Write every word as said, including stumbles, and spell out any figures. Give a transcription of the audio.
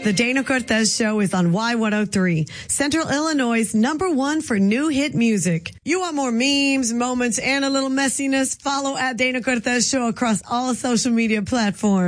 The Dana Cortez Show is on Y one oh three, Central Illinois' number one for new hit music. You want more memes, moments, and a little messiness? Follow at Dana Cortez Show across all social media platforms.